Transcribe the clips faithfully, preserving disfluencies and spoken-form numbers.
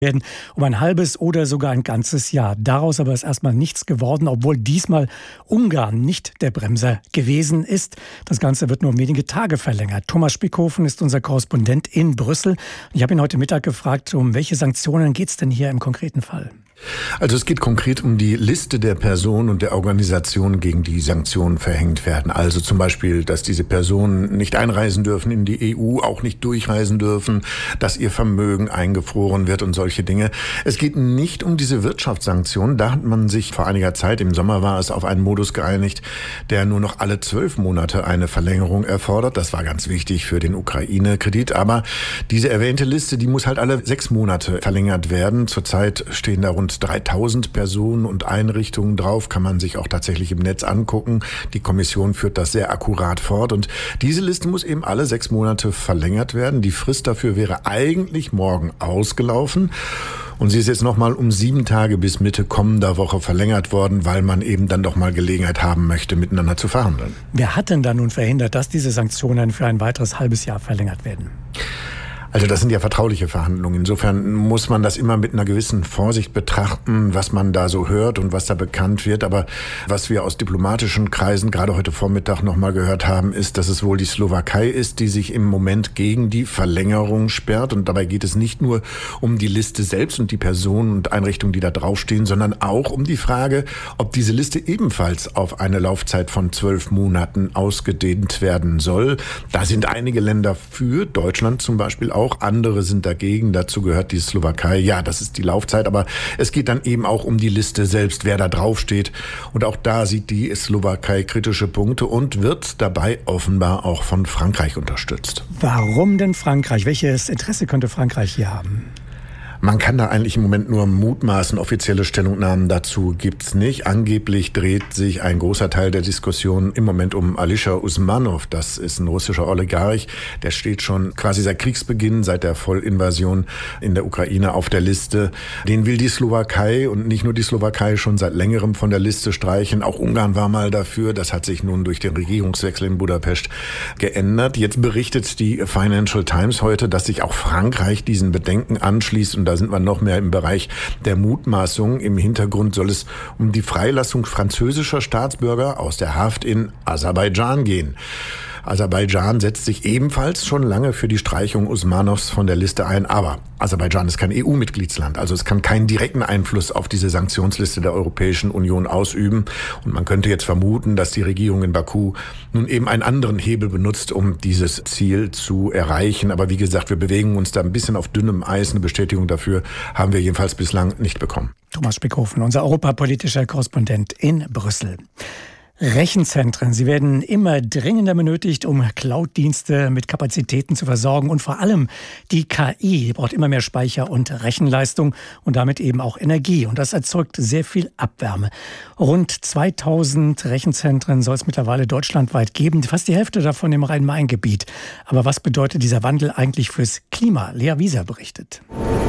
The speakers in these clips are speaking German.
werden um ein halbes oder sogar ein ganzes Jahr. Daraus aber ist erstmal nichts geworden, obwohl diesmal Ungarn nicht der Bremser gewesen ist. Das Ganze wird nur um wenige Tage verlängert. Thomas Spickhofen ist unser Korrespondent in Brüssel. Ich habe ihn heute Mittag gefragt, um welche Sanktionen geht es denn hier im konkreten Fall? Also es geht konkret um die Liste der Personen und der Organisationen, gegen die Sanktionen verhängt werden. Also zum Beispiel, dass diese Personen nicht einreisen dürfen in die E U, auch nicht durchreisen dürfen, dass ihr Vermögen eingefroren wird und solche Dinge. Es geht nicht um diese Wirtschaftssanktionen. Da hat man sich vor einiger Zeit, im Sommer war es, auf einen Modus geeinigt, der nur noch alle zwölf Monate eine Verlängerung erfordert. Das war ganz wichtig für den Ukraine-Kredit. Aber diese erwähnte Liste, die muss halt alle sechs Monate verlängert werden. Zurzeit stehen da rund dreitausend Personen und Einrichtungen drauf, kann man sich auch tatsächlich im Netz angucken. Die Kommission führt das sehr akkurat fort und diese Liste muss eben alle sechs Monate verlängert werden. Die Frist dafür wäre eigentlich morgen ausgelaufen. Und sie ist jetzt nochmal um sieben Tage bis Mitte kommender Woche verlängert worden, weil man eben dann doch mal Gelegenheit haben möchte, miteinander zu verhandeln. Wer hat denn da nun verhindert, dass diese Sanktionen für ein weiteres halbes Jahr verlängert werden? Also das sind ja vertrauliche Verhandlungen. Insofern muss man das immer mit einer gewissen Vorsicht betrachten, was man da so hört und was da bekannt wird. Aber was wir aus diplomatischen Kreisen gerade heute Vormittag noch mal gehört haben, ist, dass es wohl die Slowakei ist, die sich im Moment gegen die Verlängerung sperrt. Und dabei geht es nicht nur um die Liste selbst und die Personen und Einrichtungen, die da draufstehen, sondern auch um die Frage, ob diese Liste ebenfalls auf eine Laufzeit von zwölf Monaten ausgedehnt werden soll. Da sind einige Länder für, Deutschland zum Beispiel auch. Auch andere sind dagegen. Dazu gehört die Slowakei. Ja, das ist die Laufzeit. Aber es geht dann eben auch um die Liste selbst, wer da draufsteht. Und auch da sieht die Slowakei kritische Punkte und wird dabei offenbar auch von Frankreich unterstützt. Warum denn Frankreich? Welches Interesse könnte Frankreich hier haben? Man kann da eigentlich im Moment nur mutmaßen, offizielle Stellungnahmen dazu gibt's nicht. Angeblich dreht sich ein großer Teil der Diskussion im Moment um Alisher Usmanov. Das ist ein russischer Oligarch. Der steht schon quasi seit Kriegsbeginn, seit der Vollinvasion in der Ukraine auf der Liste. Den will die Slowakei und nicht nur die Slowakei schon seit längerem von der Liste streichen. Auch Ungarn war mal dafür. Das hat sich nun durch den Regierungswechsel in Budapest geändert. Jetzt berichtet die Financial Times heute, dass sich auch Frankreich diesen Bedenken anschließt und da sind wir noch mehr im Bereich der Mutmaßung. Im Hintergrund soll es um die Freilassung französischer Staatsbürger aus der Haft in Aserbaidschan gehen. Aserbaidschan setzt sich ebenfalls schon lange für die Streichung Usmanovs von der Liste ein. Aber Aserbaidschan ist kein E U-Mitgliedsland. Also es kann keinen direkten Einfluss auf diese Sanktionsliste der Europäischen Union ausüben. Und man könnte jetzt vermuten, dass die Regierung in Baku nun eben einen anderen Hebel benutzt, um dieses Ziel zu erreichen. Aber wie gesagt, wir bewegen uns da ein bisschen auf dünnem Eis. Eine Bestätigung dafür haben wir jedenfalls bislang nicht bekommen. Thomas Spickhofen, unser europapolitischer Korrespondent in Brüssel. Rechenzentren, sie werden immer dringender benötigt, um Cloud-Dienste mit Kapazitäten zu versorgen. Und vor allem die K I, die braucht immer mehr Speicher und Rechenleistung und damit eben auch Energie. Und das erzeugt sehr viel Abwärme. Rund zweitausend Rechenzentren soll es mittlerweile deutschlandweit geben, fast die Hälfte davon im Rhein-Main-Gebiet. Aber was bedeutet dieser Wandel eigentlich fürs Klima? Lea Wieser berichtet.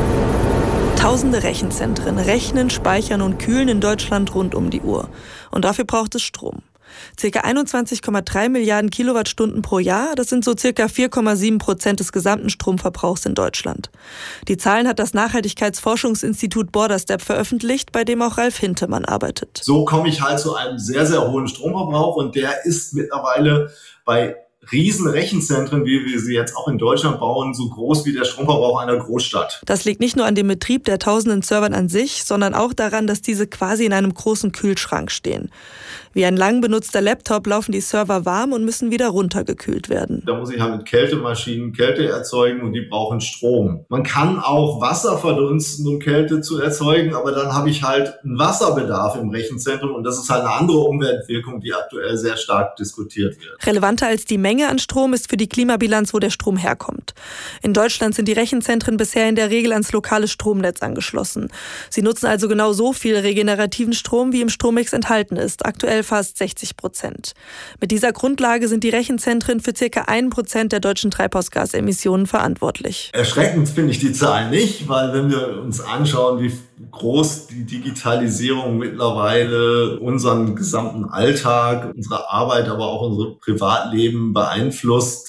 Tausende Rechenzentren rechnen, speichern und kühlen in Deutschland rund um die Uhr. Und dafür braucht es Strom. Circa einundzwanzig Komma drei Milliarden Kilowattstunden pro Jahr, das sind so circa vier Komma sieben Prozent des gesamten Stromverbrauchs in Deutschland. Die Zahlen hat das Nachhaltigkeitsforschungsinstitut Borderstep veröffentlicht, bei dem auch Ralf Hintemann arbeitet. So komme ich halt zu einem sehr, sehr hohen Stromverbrauch und der ist mittlerweile bei riesen Rechenzentren, wie wir sie jetzt auch in Deutschland bauen, so groß wie der Stromverbrauch einer Großstadt. Das liegt nicht nur an dem Betrieb der tausenden Servern an sich, sondern auch daran, dass diese quasi in einem großen Kühlschrank stehen. Wie ein lang benutzter Laptop laufen die Server warm und müssen wieder runtergekühlt werden. Da muss ich halt mit Kältemaschinen Kälte erzeugen und die brauchen Strom. Man kann auch Wasser verdunsten, um Kälte zu erzeugen, aber dann habe ich halt einen Wasserbedarf im Rechenzentrum und das ist halt eine andere Umweltwirkung, die aktuell sehr stark diskutiert wird. Relevanter als die Menge an Strom ist für die Klimabilanz, wo der Strom herkommt. In Deutschland sind die Rechenzentren bisher in der Regel ans lokale Stromnetz angeschlossen. Sie nutzen also genau so viel regenerativen Strom, wie im Strommix enthalten ist, aktuell fast sechzig Prozent. Mit dieser Grundlage sind die Rechenzentren für circa ein Prozent der deutschen Treibhausgasemissionen verantwortlich. Erschreckend finde ich die Zahlen nicht, weil wenn wir uns anschauen, wie groß die Digitalisierung mittlerweile unseren gesamten Alltag, unsere Arbeit, aber auch unser Privatleben beeinflusst,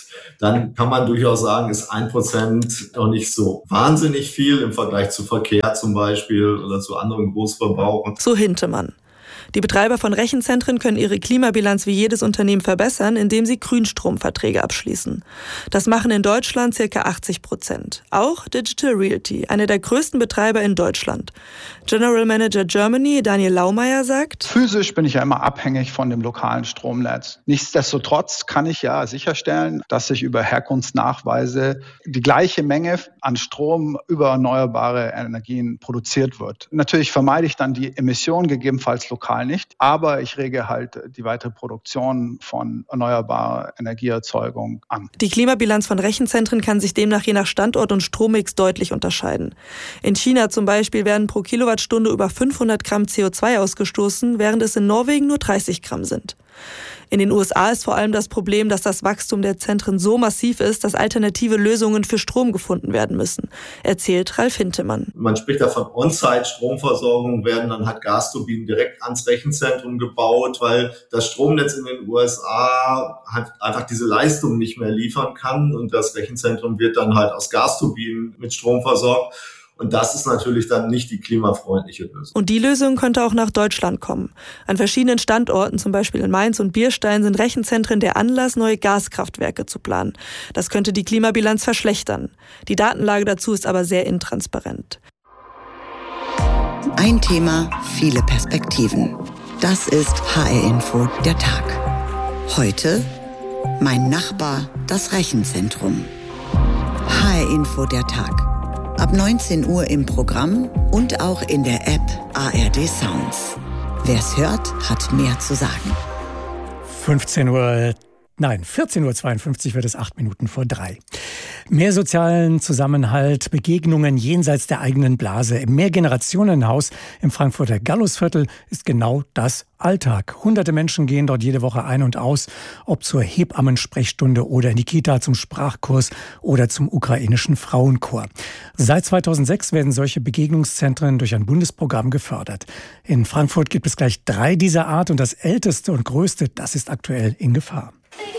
dann kann man durchaus sagen, ist ein Prozent noch nicht so wahnsinnig viel im Vergleich zu Verkehr zum Beispiel oder zu anderen Großverbrauchern. So Hintemann. Die Betreiber von Rechenzentren können ihre Klimabilanz wie jedes Unternehmen verbessern, indem sie Grünstromverträge abschließen. Das machen in Deutschland ca. achtzig Prozent. Auch Digital Realty, einer der größten Betreiber in Deutschland. General Manager Germany Daniel Laumeier sagt: Physisch bin ich ja immer abhängig von dem lokalen Stromnetz. Nichtsdestotrotz kann ich ja sicherstellen, dass ich über Herkunftsnachweise die gleiche Menge an Strom über erneuerbare Energien produziert wird. Natürlich vermeide ich dann die Emissionen gegebenenfalls lokal nicht, aber ich rege halt die weitere Produktion von erneuerbarer Energieerzeugung an. Die Klimabilanz von Rechenzentren kann sich demnach je nach Standort und Strommix deutlich unterscheiden. In China zum Beispiel werden pro Kilowattstunde über fünfhundert Gramm C O zwei ausgestoßen, während es in Norwegen nur dreißig Gramm sind. In den U S A ist vor allem das Problem, dass das Wachstum der Zentren so massiv ist, dass alternative Lösungen für Strom gefunden werden müssen, erzählt Ralf Hintemann. Man spricht da von On-Site-Stromversorgung, werden dann halt Gasturbinen direkt ans Rechenzentrum gebaut, weil das Stromnetz in den U S A halt einfach diese Leistung nicht mehr liefern kann und das Rechenzentrum wird dann halt aus Gasturbinen mit Strom versorgt. Und das ist natürlich dann nicht die klimafreundliche Lösung. Und die Lösung könnte auch nach Deutschland kommen. An verschiedenen Standorten, zum Beispiel in Mainz und Bierstein, sind Rechenzentren der Anlass, neue Gaskraftwerke zu planen. Das könnte die Klimabilanz verschlechtern. Die Datenlage dazu ist aber sehr intransparent. Ein Thema, viele Perspektiven. Das ist H R-Info der Tag. Heute mein Nachbar, das Rechenzentrum. H R-Info der Tag. Ab neunzehn Uhr im Programm und auch in der App A R D Sounds. Wer's hört, hat mehr zu sagen. fünfzehn Uhr, nein, vierzehn Uhr zweiundfünfzig wird es, acht Minuten vor drei. Mehr sozialen Zusammenhalt, Begegnungen jenseits der eigenen Blase im Mehrgenerationenhaus im Frankfurter Gallusviertel ist genau das Alltag. Hunderte Menschen gehen dort jede Woche ein und aus, ob zur Hebammensprechstunde oder in die Kita zum Sprachkurs oder zum ukrainischen Frauenchor. Seit zweitausendsechs werden solche Begegnungszentren durch ein Bundesprogramm gefördert. In Frankfurt gibt es gleich drei dieser Art und das älteste und größte, das ist aktuell in Gefahr.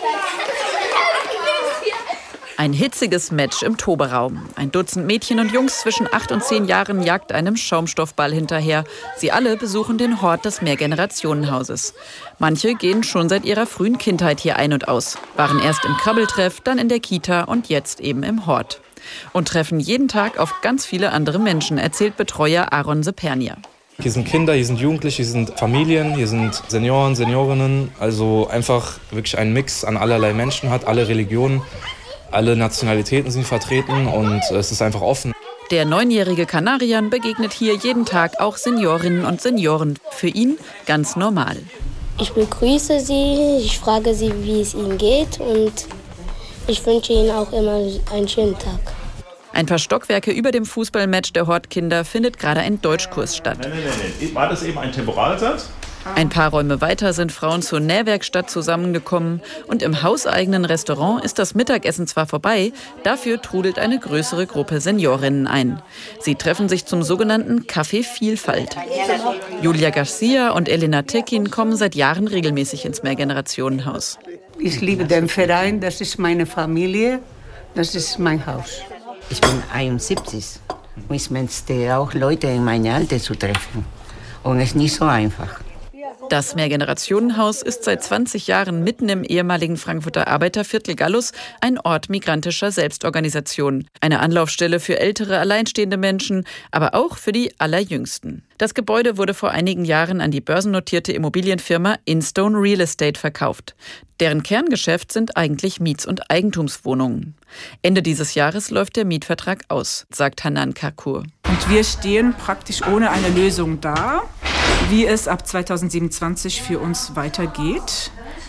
Ein hitziges Match im Toberaum. Ein Dutzend Mädchen und Jungs zwischen acht und zehn Jahren jagt einem Schaumstoffball hinterher. Sie alle besuchen den Hort des Mehrgenerationenhauses. Manche gehen schon seit ihrer frühen Kindheit hier ein und aus. Waren erst im Krabbeltreff, dann in der Kita und jetzt eben im Hort. Und treffen jeden Tag auf ganz viele andere Menschen, erzählt Betreuer Aaron Sepernia. Hier sind Kinder, hier sind Jugendliche, hier sind Familien, hier sind Senioren, Seniorinnen. Also einfach wirklich ein Mix an allerlei Menschen hat, alle Religionen. Alle Nationalitäten sind vertreten und es ist einfach offen. Der neunjährige Kanarian begegnet hier jeden Tag auch Seniorinnen und Senioren. Für ihn ganz normal. Ich begrüße sie, ich frage sie, wie es ihnen geht und ich wünsche ihnen auch immer einen schönen Tag. Ein paar Stockwerke über dem Fußballmatch der Hortkinder findet gerade ein Deutschkurs statt. Nein, nein, nein, nein. War das eben ein Temporalsatz? Ein paar Räume weiter sind Frauen zur Nähwerkstatt zusammengekommen. Und im hauseigenen Restaurant ist das Mittagessen zwar vorbei, dafür trudelt eine größere Gruppe Seniorinnen ein. Sie treffen sich zum sogenannten Café Vielfalt. Julia Garcia und Elena Tekin kommen seit Jahren regelmäßig ins Mehrgenerationenhaus. Ich liebe den Verein, das ist meine Familie, das ist mein Haus. Ich bin einundsiebzig. Ich möchte auch Leute in meinem Alter zu treffen. Und es ist nicht so einfach. Das Mehrgenerationenhaus ist seit zwanzig Jahren mitten im ehemaligen Frankfurter Arbeiterviertel Gallus ein Ort migrantischer Selbstorganisation. Eine Anlaufstelle für ältere, alleinstehende Menschen, aber auch für die Allerjüngsten. Das Gebäude wurde vor einigen Jahren an die börsennotierte Immobilienfirma Instone Real Estate verkauft. Deren Kerngeschäft sind eigentlich Miets- und Eigentumswohnungen. Ende dieses Jahres läuft der Mietvertrag aus, sagt Hanan Karkur. Und wir stehen praktisch ohne eine Lösung da, wie es ab zweitausendsiebenundzwanzig für uns weitergeht,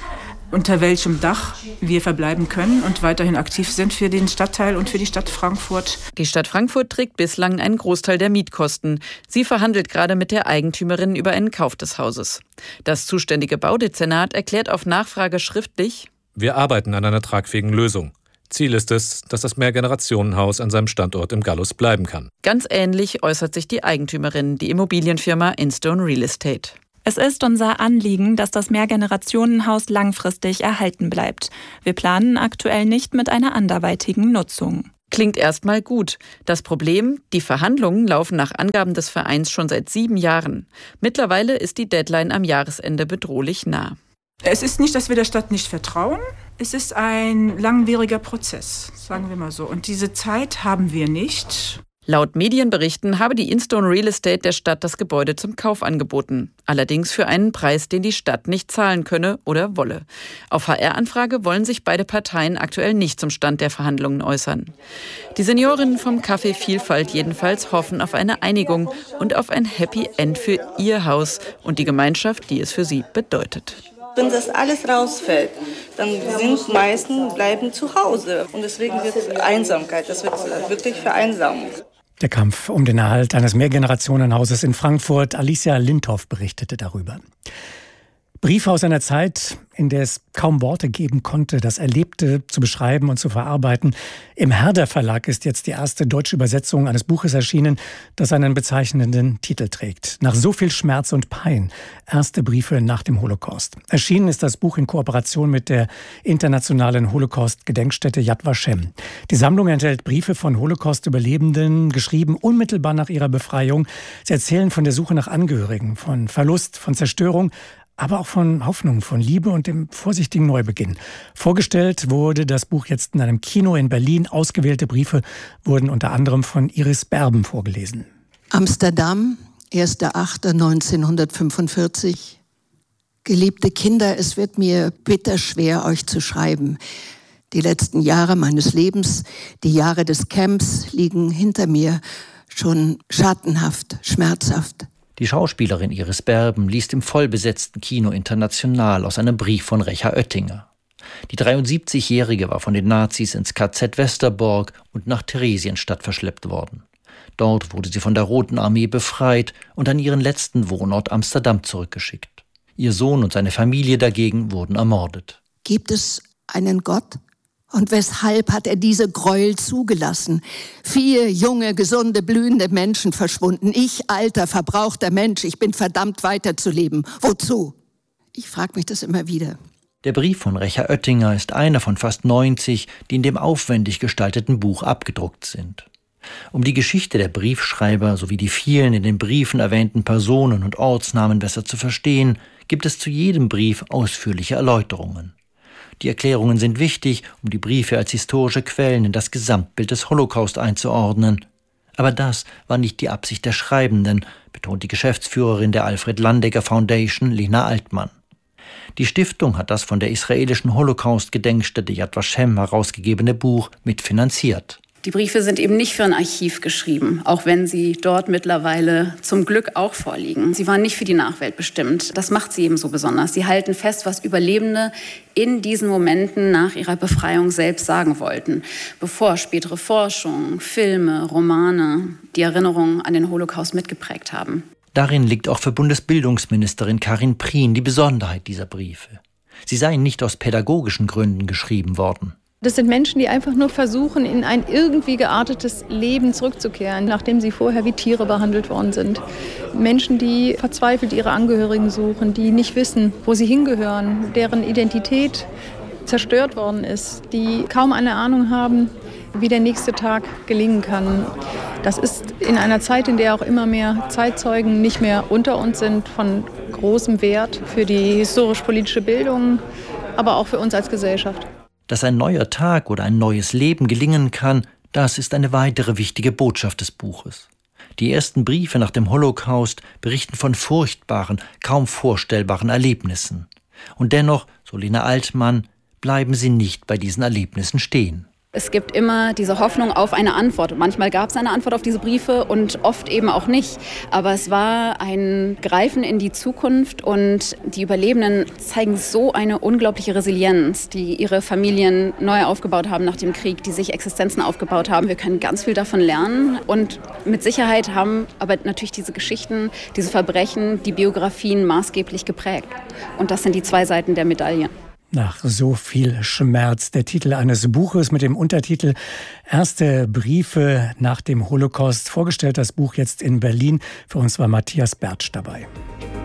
unter welchem Dach wir verbleiben können und weiterhin aktiv sind für den Stadtteil und für die Stadt Frankfurt. Die Stadt Frankfurt trägt bislang einen Großteil der Mietkosten. Sie verhandelt gerade mit der Eigentümerin über einen Kauf des Hauses. Das zuständige Baudezernat erklärt auf Nachfrage schriftlich: Wir arbeiten an einer tragfähigen Lösung. Ziel ist es, dass das Mehrgenerationenhaus an seinem Standort im Gallus bleiben kann. Ganz ähnlich äußert sich die Eigentümerin, die Immobilienfirma Instone Real Estate. Es ist unser Anliegen, dass das Mehrgenerationenhaus langfristig erhalten bleibt. Wir planen aktuell nicht mit einer anderweitigen Nutzung. Klingt erstmal gut. Das Problem, die Verhandlungen laufen nach Angaben des Vereins schon seit sieben Jahren. Mittlerweile ist die Deadline am Jahresende bedrohlich nah. Es ist nicht, dass wir der Stadt nicht vertrauen. Es ist ein langwieriger Prozess, sagen wir mal so. Und diese Zeit haben wir nicht. Laut Medienberichten habe die Instone Real Estate der Stadt das Gebäude zum Kauf angeboten. Allerdings für einen Preis, den die Stadt nicht zahlen könne oder wolle. Auf H R-Anfrage wollen sich beide Parteien aktuell nicht zum Stand der Verhandlungen äußern. Die Seniorinnen vom Café Vielfalt jedenfalls hoffen auf eine Einigung und auf ein Happy End für ihr Haus und die Gemeinschaft, die es für sie bedeutet. Wenn das alles rausfällt, dann sind meisten bleiben zu Hause. Und deswegen wird Einsamkeit, das wird wirklich Vereinsamung. Der Kampf um den Erhalt eines Mehrgenerationenhauses in Frankfurt. Alicia Lindhoff berichtete darüber. Briefe aus einer Zeit, in der es kaum Worte geben konnte, das Erlebte zu beschreiben und zu verarbeiten. Im Herder Verlag ist jetzt die erste deutsche Übersetzung eines Buches erschienen, das einen bezeichnenden Titel trägt. Nach so viel Schmerz und Pein. Erste Briefe nach dem Holocaust. Erschienen ist das Buch in Kooperation mit der internationalen Holocaust-Gedenkstätte Yad Vashem. Die Sammlung enthält Briefe von Holocaust-Überlebenden, geschrieben unmittelbar nach ihrer Befreiung. Sie erzählen von der Suche nach Angehörigen, von Verlust, von Zerstörung, aber auch von Hoffnung, von Liebe und dem vorsichtigen Neubeginn. Vorgestellt wurde das Buch jetzt in einem Kino in Berlin. Ausgewählte Briefe wurden unter anderem von Iris Berben vorgelesen. Amsterdam, erster achter neunzehnhundertfünfundvierzig. Geliebte Kinder, es wird mir bitter schwer, euch zu schreiben. Die letzten Jahre meines Lebens, die Jahre des Camps, liegen hinter mir, schon schattenhaft, schmerzhaft. Die Schauspielerin Iris Berben liest im vollbesetzten Kino International aus einem Brief von Recha Oettinger. Die dreiundsiebzigjährige war von den Nazis ins K Z Westerbork und nach Theresienstadt verschleppt worden. Dort wurde sie von der Roten Armee befreit und an ihren letzten Wohnort Amsterdam zurückgeschickt. Ihr Sohn und seine Familie dagegen wurden ermordet. Gibt es einen Gott? Und weshalb hat er diese Gräuel zugelassen? Vier junge, gesunde, blühende Menschen verschwunden. Ich, alter, verbrauchter Mensch, ich bin verdammt weiterzuleben. Wozu? Ich frage mich das immer wieder. Der Brief von Recha Oettinger ist einer von fast neunzig, die in dem aufwendig gestalteten Buch abgedruckt sind. Um die Geschichte der Briefschreiber sowie die vielen in den Briefen erwähnten Personen und Ortsnamen besser zu verstehen, gibt es zu jedem Brief ausführliche Erläuterungen. Die Erklärungen sind wichtig, um die Briefe als historische Quellen in das Gesamtbild des Holocaust einzuordnen. Aber das war nicht die Absicht der Schreibenden, betont die Geschäftsführerin der Alfred Landecker Foundation, Lena Altmann. Die Stiftung hat das von der israelischen Holocaust-Gedenkstätte Yad Vashem herausgegebene Buch mitfinanziert. Die Briefe sind eben nicht für ein Archiv geschrieben, auch wenn sie dort mittlerweile zum Glück auch vorliegen. Sie waren nicht für die Nachwelt bestimmt. Das macht sie eben so besonders. Sie halten fest, was Überlebende in diesen Momenten nach ihrer Befreiung selbst sagen wollten, bevor spätere Forschung, Filme, Romane die Erinnerung an den Holocaust mitgeprägt haben. Darin liegt auch für Bundesbildungsministerin Karin Prien die Besonderheit dieser Briefe. Sie seien nicht aus pädagogischen Gründen geschrieben worden. Das sind Menschen, die einfach nur versuchen, in ein irgendwie geartetes Leben zurückzukehren, nachdem sie vorher wie Tiere behandelt worden sind. Menschen, die verzweifelt ihre Angehörigen suchen, die nicht wissen, wo sie hingehören, deren Identität zerstört worden ist, die kaum eine Ahnung haben, wie der nächste Tag gelingen kann. Das ist in einer Zeit, in der auch immer mehr Zeitzeugen nicht mehr unter uns sind, von großem Wert für die historisch-politische Bildung, aber auch für uns als Gesellschaft. Dass ein neuer Tag oder ein neues Leben gelingen kann, das ist eine weitere wichtige Botschaft des Buches. Die ersten Briefe nach dem Holocaust berichten von furchtbaren, kaum vorstellbaren Erlebnissen. Und dennoch, so Lena Altmann, bleiben sie nicht bei diesen Erlebnissen stehen. Es gibt immer diese Hoffnung auf eine Antwort. Und manchmal gab es eine Antwort auf diese Briefe und oft eben auch nicht. Aber es war ein Greifen in die Zukunft und die Überlebenden zeigen so eine unglaubliche Resilienz, die ihre Familien neu aufgebaut haben nach dem Krieg, die sich Existenzen aufgebaut haben. Wir können ganz viel davon lernen und mit Sicherheit haben aber natürlich diese Geschichten, diese Verbrechen, die Biografien maßgeblich geprägt. Und das sind die zwei Seiten der Medaille. Nach so viel Schmerz, der Titel eines Buches mit dem Untertitel Erste Briefe nach dem Holocaust. Vorgestellt das Buch jetzt in Berlin. Für uns war Matthias Bertsch dabei.